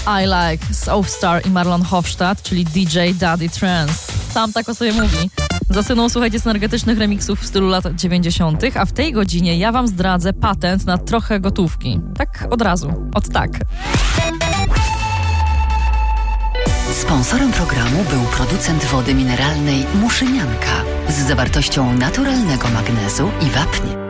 I Like z Offstar i Marlon Hofstadt, czyli DJ Daddy Trance. Sam tak o sobie mówi. Zasyną, słuchajcie, synergetycznych remiksów w stylu lat 90., a w tej godzinie ja wam zdradzę patent na trochę gotówki. Tak od razu, tak. Sponsorem programu był producent wody mineralnej Muszynianka z zawartością naturalnego magnezu i wapnia.